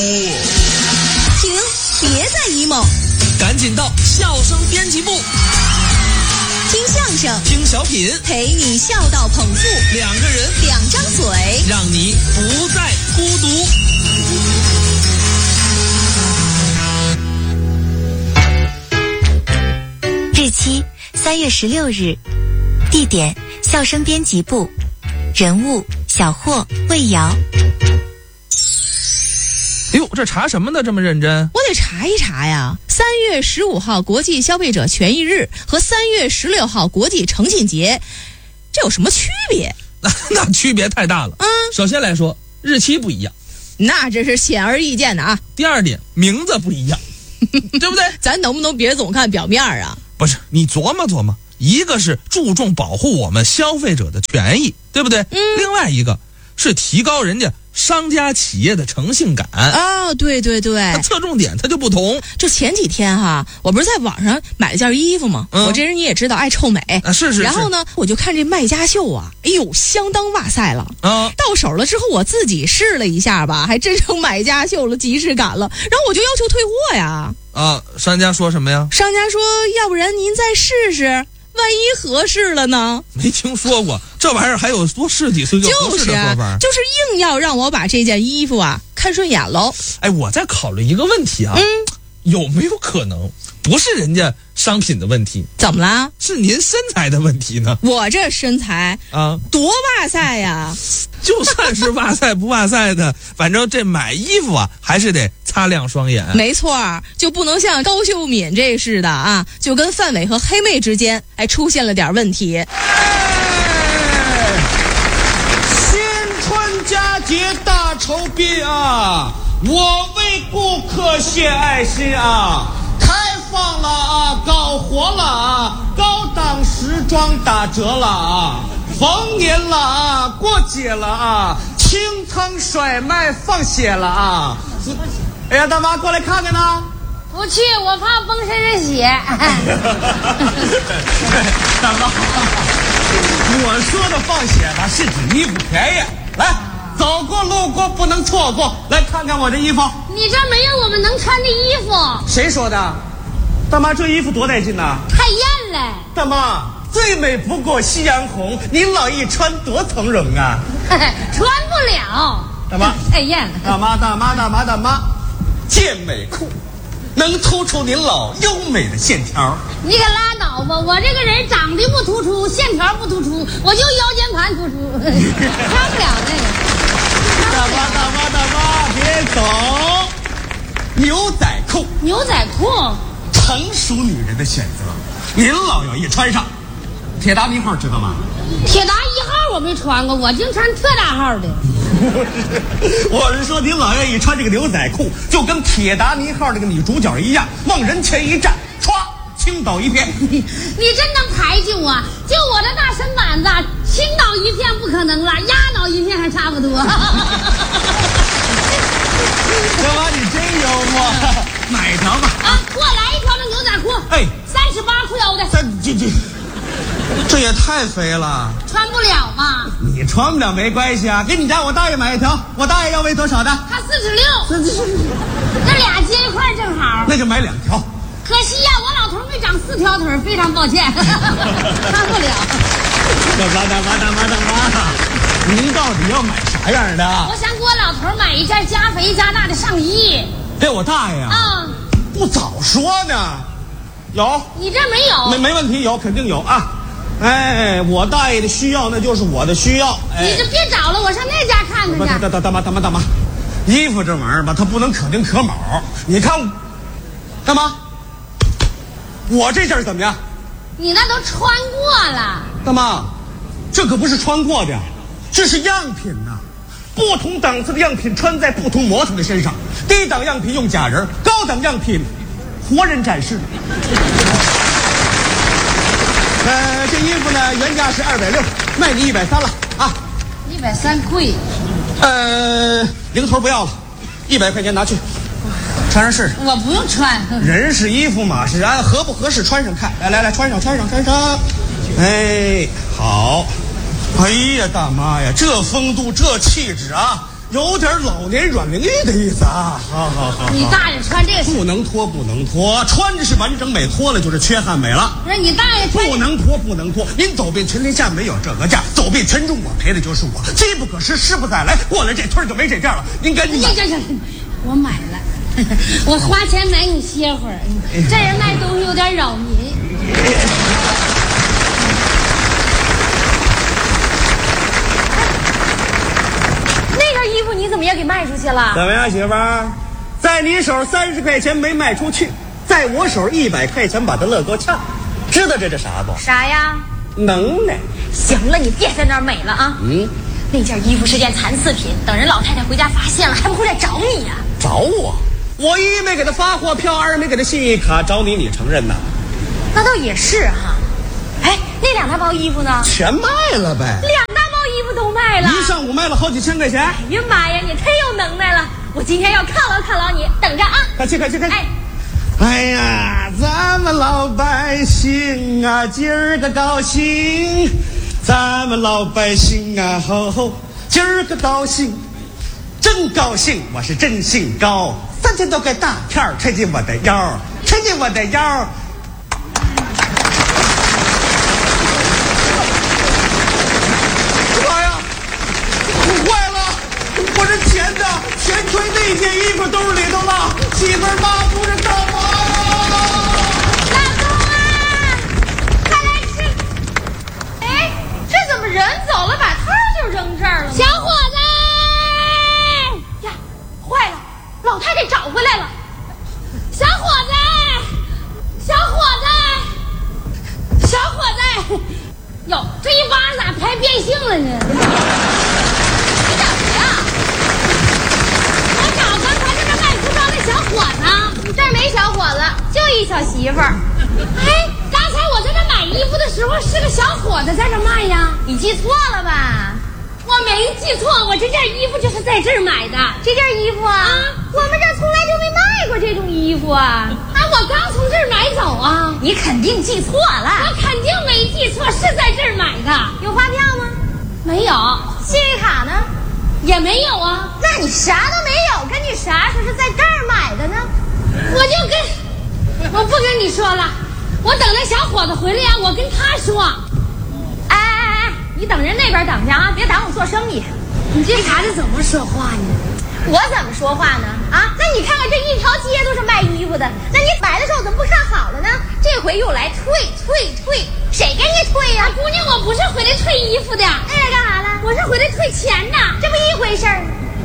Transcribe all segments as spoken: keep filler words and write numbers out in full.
停，别再 emo， 赶紧到笑声编辑部， 听相声， 听小品， 陪你笑到捧腹， 两个人， 两张嘴， 让你不再孤独。 日期三月十六日，地点笑声编辑部，人物小霍、魏瑶。 哎呦，这查什么呢？这么认真？ 我得查一查呀。三月十五号国际消费者权益日和三月十六号国际诚信节，这有什么区别？ 那那区别太大了。 嗯， 首先来说，日期不一样， 那这是显而易见的啊。 第二点，名字不一样，对不对？ 咱能不能别总看表面啊？ 不是，你琢磨琢磨，一个是注重保护我们消费者的权益，对不对？ 嗯。 另外一个是提高人家商家企业的诚信感。 哦，对对对， 它侧重点它就不同。 就前几天哈，我不是在网上买了件衣服吗？嗯、我这人你也知道爱臭美啊，是是是。 然后呢，我就看这卖家秀啊，哎呦，相当哇塞了啊！到手了之后，我自己试了一下吧，还真成买家秀了，即视感了。然后我就要求退货呀。 啊，商家说什么呀？ 商家说，要不然您再试试，万一合适了呢？ 没听说过这玩意儿，还有多试几次就合适的说法， 就是硬要让我把这件衣服啊看顺眼喽。 哎，我在考虑一个问题啊，嗯，有没有可能不是人家商品的问题？ 怎么了？ 是您身材的问题呢？ 我这身材啊，多哇塞呀！ 就算是哇塞不哇塞的，反正这买衣服啊，还是得擦亮双眼。 没错，就不能像高秀敏这似的啊，就跟范伟和黑妹之间还出现了点问题。 哎，新春佳节大酬宾啊，我为顾客献爱心啊，开放了啊，搞活了啊，高档时装打折了啊，逢年了啊，过节了啊，清仓甩卖放血了啊！哎呀，大妈过来看看呢。 不去，我怕崩身上血。 大妈，我说的放血吧，是指衣服便宜。来，走过路过不能错过，来看看我这衣服。 你这没有我们能穿的衣服。 谁说的？大妈，这衣服多带劲呐！ 太艳了。 大妈，最美不过夕阳红，您老一穿多从容啊！ 穿不了。 大妈， 太艳了。 大妈，大妈，大妈，大妈，健美裤能突出您老优美的线条。 你可拉倒吧，我这个人长得不突出，线条不突出，我就腰间盘突出，穿不了那个。 大妈，大妈，大妈，别走！牛仔裤， 牛仔裤， 成熟女人的选择。您老要一穿上，铁达尼号知道吗？ 铁达一号我没穿过，我净穿特大号的。 我是说，您老愿意穿这个牛仔裤，就跟铁达尼号这个女主角一样，往人前一站，歘，倾倒一片。 你真能排挤我！就我这大身板子，倾倒一片不可能了，压倒一片还差不多。 大妈，你真幽默，买一条吧。 啊，给我来一条这牛仔裤。 哎， 三十八裤腰的。 这这这。这也太肥了， 穿不了嘛。 你穿不了没关系啊，给你家我大爷买一条，我大爷要围多少的？ 他四十六，这俩接一块正好。 那就买两条。 可惜呀、啊，我老头没长四条腿，非常抱歉，穿不了。 大妈大妈大妈大妈，您到底要买啥样的？ 我想给我老头买一件加肥加大的上衣。 给我大爷啊？ 啊， 不早说呢。有？ 你这没有？ 没没问题，有肯定有啊。哎，我大爷的需要那就是我的需要。哎、 你就别找了，我上那家看看去。 大大大妈大妈大妈，衣服这玩意儿吧，它不能可丁可卯。你看，大妈，我这件怎么样？ 你那都穿过了。 大妈，这可不是穿过的，这是样品呐、啊。不同档次的样品穿在不同模特的身上，低档样品用假人，高档样品活人展示。呃，这衣服呢，原价是二百六，卖你一百三了啊！ 一百三贵。 呃，零头不要了，一百块钱拿去，穿上试试。 我不用穿。 人是衣服嘛，是按合不合适穿上看。来来来，穿上穿上穿上。哎，好。哎呀，大妈呀，这风度这气质啊， 有点老年软龄玉的意思啊。好好好， 你大爷穿这个不能脱，不能脱，穿着是完整美，脱了就是缺憾美了。 不是你大爷穿不能脱，不能脱。您走遍全天下没有这个价，走遍全中国赔的就是我。机不可失，失不再来，过了这村就没这店了。您赶紧买。 这这这，我买了，我花钱买你歇会儿。这人卖东西有点扰民。那件衣服你怎么也给卖出去了？ 怎么样，媳妇儿？在你手三十块钱没卖出去，在我手一百块钱把它乐够呛。知道这是啥不？ 啥呀？ 能耐。 行了，你别在那儿美了啊！嗯，那件衣服是件残次品，等人老太太回家发现了，还不会来找你呀、 啊？找我？我一没给他发货票，二没给他信用卡，找你你承认呐？ 那倒也是哈。哎，那两大包衣服呢？ 全卖了呗。 两大包衣服都卖了， 一上午卖了好几千块钱。 哎呀妈呀，你太有能耐了！我今天要犒劳犒劳你，等着啊！ 快去快去快去！ 哎， 哎呀，咱们老百姓啊，今儿个高兴，咱们老百姓啊，吼吼，今儿个高兴，真高兴，我是真兴高，三千多个大片儿吹进我的腰，吹进我的腰。妈呀，坏了！我这钱呢，全推那件衣服兜里头了。媳妇儿妈不是干嘛呀？ 老公啊，快来吃！哎，这怎么人走了，把摊就扔这儿了？小伙子呀，坏了，老太太找回来了。小伙子，小伙子，小伙子，哟，这一巴咋排变性了呢？你找谁啊？我找刚才这个卖服装的小伙子，这儿没小伙子，就一小媳妇儿。哎，刚才我在这买衣服的时候，是个小伙子在这卖呀。你记错了吧？我没记错，我这件衣服就是在这儿买的。这件衣服啊，啊我们这儿从来就没卖过这种衣服啊！啊，我刚从这儿买走啊！ 你肯定记错了。 我肯定没记错，是在这儿买的。 有发票吗？ 没有。 信用卡呢？ 也没有啊。 那你啥都没有，跟你啥说是在这儿买的呢？ 我就跟，我不跟你说了，我等那小伙子回来呀，我跟他说。 哎哎哎，你等人那边等去啊，别挡我做生意。 你这孩子怎么说话呢？ 我怎么说话呢？啊，那你看看这一条街都是卖衣服的，那你买的时候怎么不看好了呢？这回又来退退退，谁给你退呀、啊？ 姑娘，我不是回来退衣服的， 那来干啥了？ 我是回来退钱的， 这不一回事儿。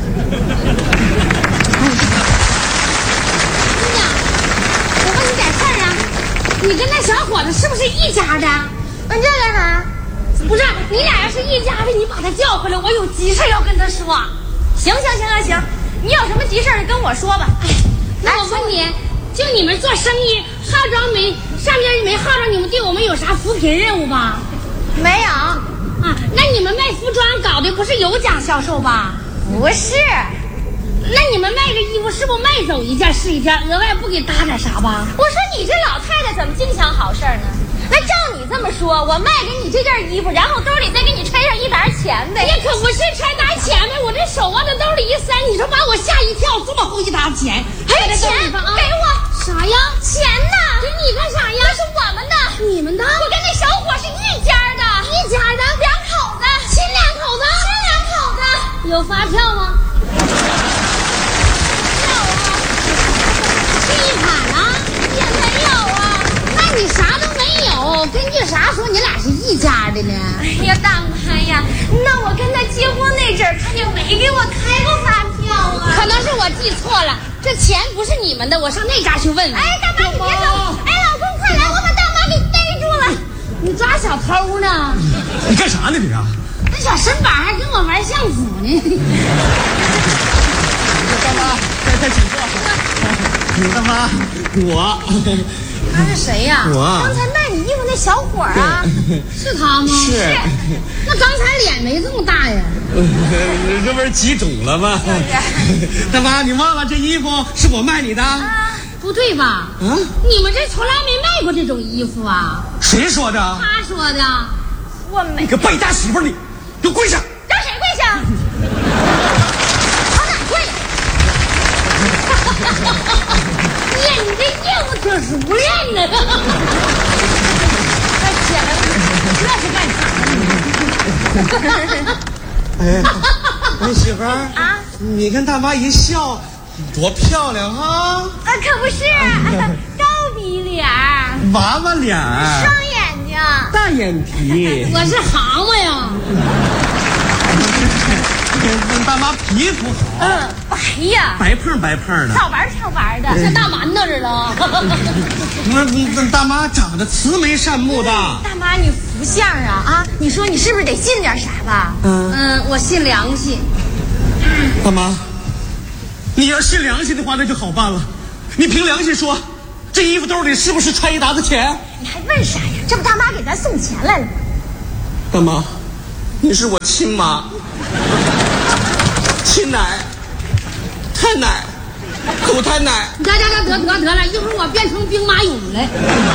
姑娘，我问你点事儿啊，你跟那小伙子是不是一家的？ 问这干啥？ 不是，你俩要是一家的，你把他叫回来，我有急事要跟他说。 行行行行行，你有什么急事儿跟我说吧。 哎，那我问你，就你们做生意号召没上边没号召你们对我们有啥扶贫任务吧？ 没有啊，那你们卖服装搞的不是有奖销售吧？ 不是。 那你们卖个衣服是不卖走一件是一件，额外不给搭点啥吧？ 我说你这老太太怎么净想好事儿呢？那照你这么说，我卖给你这件衣服，然后兜里再给你揣上一沓钱呗？ 也可不是揣沓钱呗，我这手往这兜里一塞，你说把我吓一跳，这么厚一沓钱， 还有钱给我啥呀？ 钱呢？ 给你干啥呀？ 那是我们的， 你们的？ 我跟那小伙是一家的， 一家的， 两口子， 亲两口子， 亲两口子， 有发票吗？ 没有啊， 信用卡呢？ 也没有啊。 那你啥都没有，根据啥说你俩是一家的呢？ 哎呀，大妈呀，那我跟他结婚那阵儿，他就没给我开过发票啊。 可能是我记错了，这钱不是你们的，我上那家去问问。 哎，大妈你别走！哎，老公快来，我把大妈给逮住了。 你抓小偷呢？ 你干啥呢你啊？ 那小身板还跟我玩相扑呢。 大妈，再再请坐。大妈，我。 他是谁呀、啊？ 我刚才卖你衣服那小伙儿啊， 是他吗？ 是。 那刚才脸没这么大呀？ 这不是挤肿了吗？大妈，你忘了这衣服是我卖你的？ 啊， 不对吧？啊，你们这从来没卖过这种衣服啊？ 谁说的？ 他说的。 我没。 你个败家媳妇，你给我跪下！ 让谁跪下？ 特熟练呢。快起来，这是干啥呢？ 哎，哎，媳妇儿啊，你看大妈一笑，多漂亮啊！ 啊，可不是，高鼻脸， 娃娃脸， 双眼睛， 大眼皮。 我是蛤蟆呀。 大妈皮肤好， 嗯，白呀， 白胖白胖的， 超白超白的， 像大馒头似的。 那那大妈长得慈眉善目的。 大妈你福相啊啊！你说你是不是得信点啥吧？ 嗯嗯，我信良心。 大妈，你要信良心的话，那就好办了。你凭良心说，这衣服兜里是不是揣一沓子钱？ 你还问啥呀？这不大妈给咱送钱来了吗？ 大妈，你是我亲妈，亲奶、太奶、口太奶。 得得得得得得了，一会儿我变成兵马俑来。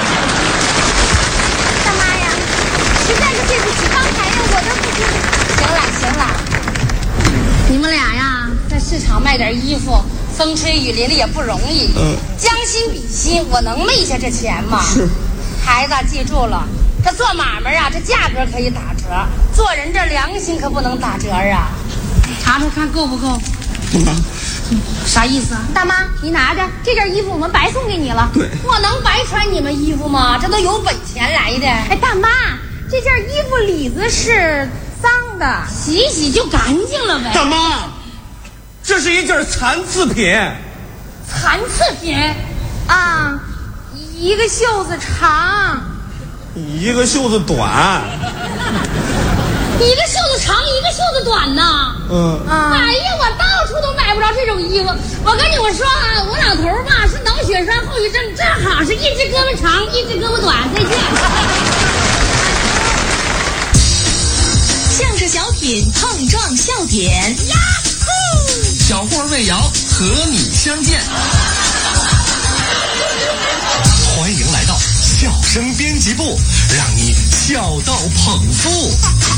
大妈呀，实在是对不起，刚才呀我都不知。行了行了， 你们俩呀，在市场卖点衣服，风吹雨淋的也不容易。 嗯， 将心比心，我能昧下这钱吗？ 是。 孩子记住了，这做买卖啊，这价格可以打折，做人这良心可不能打折啊。查查看够不够？ 妈， 啥意思啊？ 大妈你拿着这件衣服，我们白送给你了。 对， 我能白穿你们衣服吗？这都有本钱来的。 哎，大妈，这件衣服里子是脏的， 洗一洗就干净了呗。 大妈，这是一件残次品。 残次品啊，一个袖子长， 一个袖子短。 一个袖子长，一个袖子短呐。 嗯啊， 哎呀，我到处都买不着这种衣服。我跟你们说啊，我老头吧是脑血栓后遗症，正好是一只胳膊长，一只胳膊短。再见。 相声小品碰撞笑点，呀呼！ 小霍魏瑶和你相见，欢迎来到笑声编辑部，让你笑到捧腹。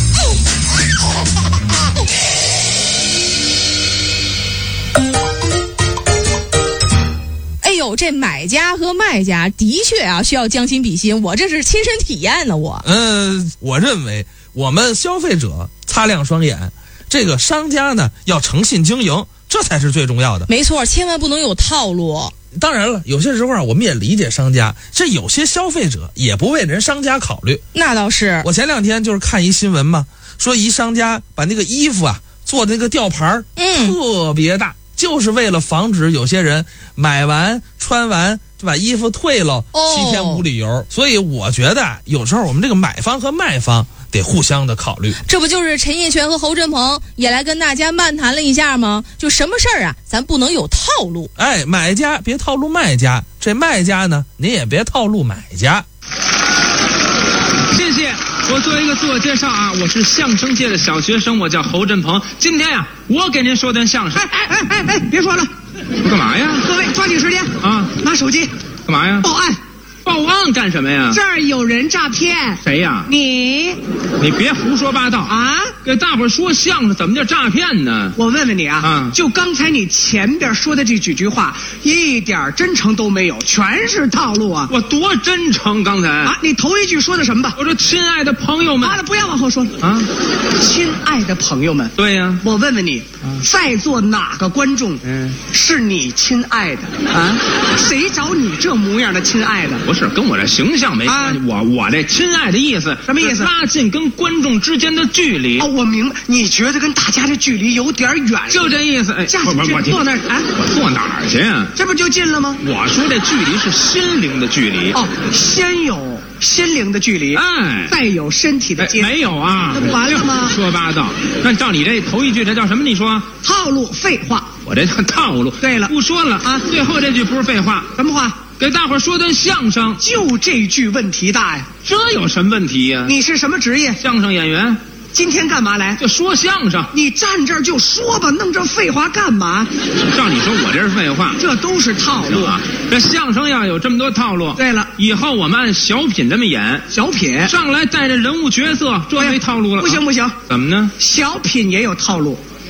哎呦，这买家和卖家的确啊需要将心比心，我这是亲身体验呢。我， 嗯、呃，我认为我们消费者擦亮双眼，这个商家呢要诚信经营，这才是最重要的。 没错，千万不能有套路。 当然了，有些时候啊，我们也理解商家，这有些消费者也不为人商家考虑。 那倒是， 我前两天就是看一新闻嘛，说一商家把那个衣服啊做的那个吊牌，嗯，特别大，就是为了防止有些人买完穿完就把衣服退了， 哦、 七天无理由。所以我觉得有时候我们这个买方和卖方得互相的考虑。 这不就是陈叶璇和侯振鹏也来跟大家漫谈了一下吗？就什么事儿啊，咱不能有套路。 哎，买家别套路卖家，这卖家呢，您也别套路买家。 谢谢。我做一个自我介绍啊，我是相声界的小学生，我叫侯振鹏。今天呀、啊，我给您说段相声。 哎哎哎哎哎，别说了， 我干嘛呀？ 各位抓紧时间啊， 拿手机干嘛呀？ 报案。 报案干什么呀？ 这儿有人诈骗。 谁呀？ 你。 你别胡说八道啊！ 给大伙说相声怎么叫诈骗呢？ 我问问你啊，啊就刚才你前边说的这几句话，一点真诚都没有，全是套路啊！ 我多真诚，刚才啊，你头一句说的什么吧？ 我说亲爱的朋友们， 完了，不要往后说了啊！ 亲爱的朋友们， 对呀、啊， 我问问你，啊、在座哪个观众， 嗯， 是你亲爱的啊？谁找你这模样的亲爱的？ 不是跟我这形象没关系，啊、我我这亲爱的意思什么意思？ 拉近跟观众之间的距离。 哦，我明白，你觉得跟大家这距离有点远， 就这意思。哎， 不不，我坐那儿，哎， 我坐哪儿去啊？ 这不就近了吗？ 我说这距离是心灵的距离。 哦，先有心灵的距离， 哎， 再有身体的接、 哎。没有啊， 那不完了吗？ 说八道。那照你这头一句，这叫什么？你说套路，废话。 我这叫套路。 对了， 不说了啊，最后这句不是废话， 什么话？ 给大伙说段相声。 就这句问题大呀？ 这有什么问题呀、啊？ 你是什么职业？ 相声演员。 今天干嘛来？ 就说相声。 你站这儿就说吧，弄这废话干嘛？ 照你说，我这是废话， 这都是套路啊！这相声要有这么多套路。 对了， 以后我们按小品这么演。 小品上来带着人物角色，这没套路了。 不行不行， 怎么呢？ 小品也有套路。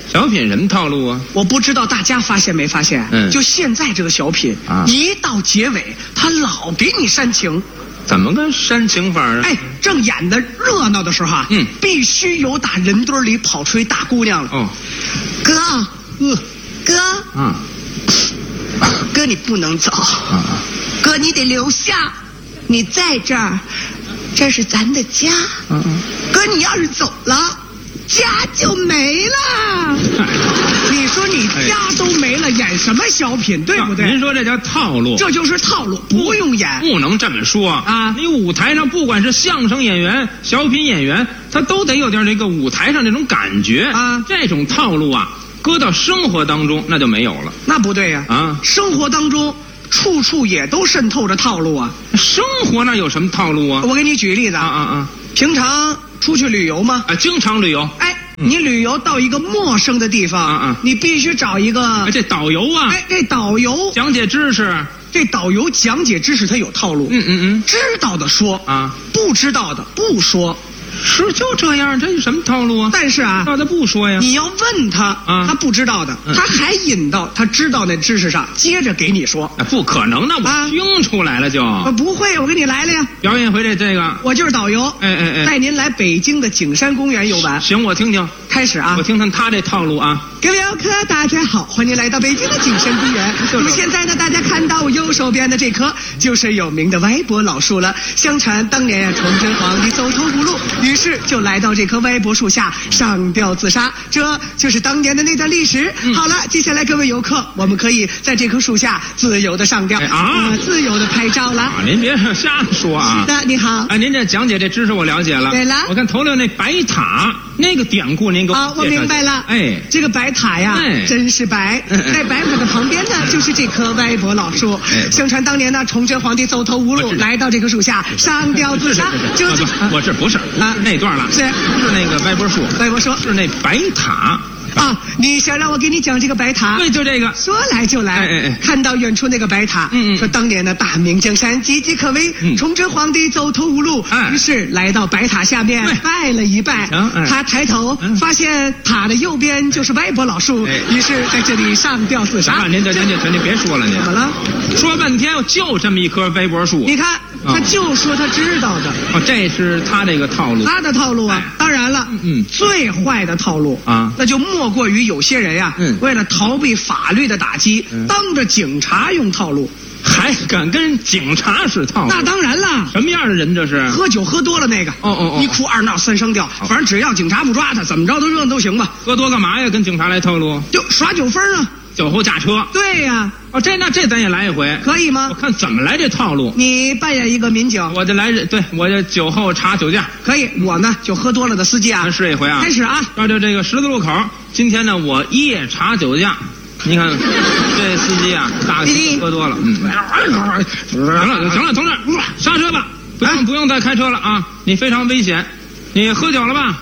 小品什么套路啊？ 我不知道大家发现没发现？ 嗯， 就现在这个小品啊，一到结尾，他老给你煽情。 怎么个煽情法啊？ 哎，正演的热闹的时候啊， 嗯， 必须有打人堆里跑出一大姑娘了。 哦， 哥，嗯，哥， 嗯， 哥你不能走， 嗯， 哥你得留下，你在这儿，这是咱的家。 嗯嗯， 哥你要是走了，家就没了。你说你家都没了，演什么小品，对不对？ 您说这叫套路， 这就是套路，不用演。 不能这么说啊！你舞台上不管是相声演员、小品演员，他都得有点这个舞台上这种感觉啊。这种套路啊，搁到生活当中那就没有了。 那不对呀！啊，生活当中处处也都渗透着套路啊。 生活那有什么套路啊？ 我给你举例子啊啊啊！ 平常出去旅游吗？ 啊，经常旅游。 哎。你旅游到一个陌生的地方，啊啊，你必须找一个哎，这导游啊， 哎，这导游讲解知识， 这导游讲解知识他有套路， 嗯嗯嗯， 知道的说啊，不知道的不说， 是就这样，这是什么套路啊？ 但是啊， 那他不说呀， 你要问他啊，他不知道的，嗯，他还引到他知道那知识上，接着给你说， 啊，不可能，那我听出来了就， 啊，不会，我给你来了呀， 表演回这这个， 我就是导游， 哎哎哎， 带您来北京的景山公园游玩， 行，我听听。 开始啊！ 我听听他这套路啊！ 各位游客，大家好，欢迎来到北京的景山公园。那么现在呢，大家看到我右手边的这棵就是有名的歪脖老树了。相传当年啊，崇祯皇帝走投无路，于是就来到这棵歪脖树下上吊自杀。这就是当年的那段历史。嗯、好了，接下来各位游客，我们可以在这棵树下自由的上吊、哎、啊、呃，自由的拍照了。 啊，您别瞎说啊！ 是的，你好。 哎，您这讲解这知识我了解了。 对了， 我看头六那白塔那个典故，您给我啊，我明白了。哎，这个白塔呀，哎、真是白。在白塔的旁边呢，就是这棵歪脖老树。哎、相传当年呢，崇祯皇帝走投无路，来到这棵树下上吊自杀。 这不，我这不是啊，那段了， 是不是那个歪脖树？ 歪脖树是那白塔。 啊！你想让我给你讲这个白塔？ 对，就这个。 说来就来。哎哎哎！看到远处那个白塔，嗯嗯，说当年的大明江山岌岌可危，嗯，崇祯皇帝走投无路，哎，于是来到白塔下面拜了一拜。哎、他抬头、嗯、发现塔的右边就是歪脖老树，哎、于是在这里上吊自杀。 啊，您这您这您别说了，您怎么了？ 说半天就这么一棵歪脖树。 你看。他就说他知道的， 哦，这是他这个套路， 他的套路啊。当然了，嗯，最坏的套路啊，那就莫过于有些人呀，嗯，为了逃避法律的打击，嗯、当着警察用套路， 还敢跟警察使套路？ 那当然了， 什么样的人这是？ 喝酒喝多了那个，哦哦哦，一哭二闹三上吊，反正只要警察不抓他，怎么着都认都行吧。 喝多干嘛呀？跟警察来套路？ 就耍酒疯啊！ 酒后驾车， 对呀， 哦，这那这咱也来一回， 可以吗？ 我看怎么来这套路。 你扮演一个民警， 我就来这，对我就酒后查酒驾， 可以。我呢就喝多了的司机啊， 试一回啊， 开始啊， 照着这个十字路口，今天呢我夜查酒驾，你看这司机啊，大喝多了，嗯，行了行了，同志，刹车吧，不用、哎、不用再开车了啊，你非常危险，你喝酒了吧？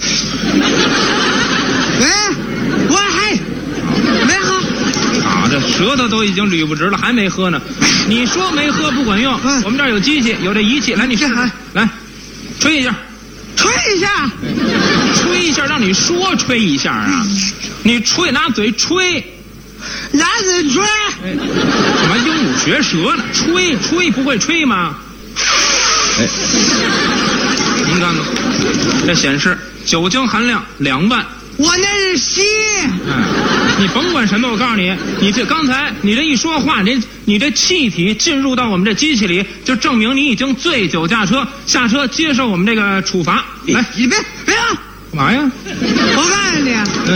喂，我还没喝。 啊，这舌头都已经捋不直了，还没喝呢。你说没喝不管用，嗯、我们这儿有机器，有这仪器，来你试试，来，吹一下， 吹一下， 吹一下，让你说吹一下啊，你吹拿嘴吹， 拿嘴吹， 哎、干嘛鹦鹉学舌呢？吹吹不会吹吗？哎，您看看，这显示酒精含量两万。 我那是吸， 哎，你甭管什么，我告诉你，你这刚才你这一说话，你你这气体进入到我们这机器里，就证明你已经醉酒驾车，下车接受我们这个处罚。来， 你别别啊！ 干嘛呀？ 我告诉你，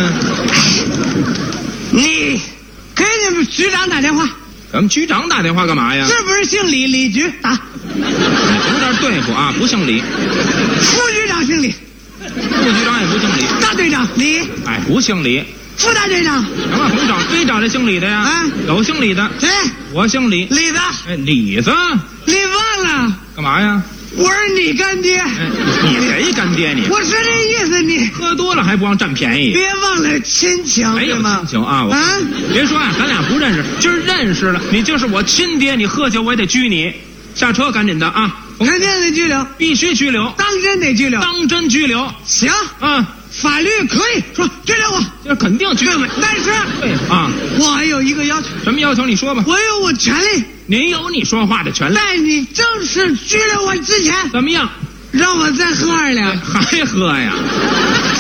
嗯，你给你们局长打电话。 咱们局长打电话干嘛呀？ 是不是姓李？李局打。 有点对付啊，不姓李。 副局长姓李。 副局长也不姓李， 大队长李， 哎，不姓李。 副大队长， 行了，甭找，非找这姓李的呀。啊，有姓李的， 谁？ 我姓李。 李子， 哎，李子， 你忘了？ 干嘛呀？ 我是你干爹。 哎，你谁干爹你？ 我是这意思，你喝多了还不忘占便宜。 别忘了亲情， 没有亲情啊！我啊，别说啊，咱俩不认识，今儿认识了，你就是我亲爹，你喝酒我也得拘你。下车赶紧的啊！ 肯定得拘留， 必须拘留， 当真得拘留， 当真拘留。 行， 嗯， 法律可以说拘留我， 这肯定拘留。 但是对啊， 我还有一个要求。 什么要求？你说吧。 我有我权利。 您有你说话的权利。 在你正式拘留我之前， 怎么样？ 让我再喝二两。 还喝呀？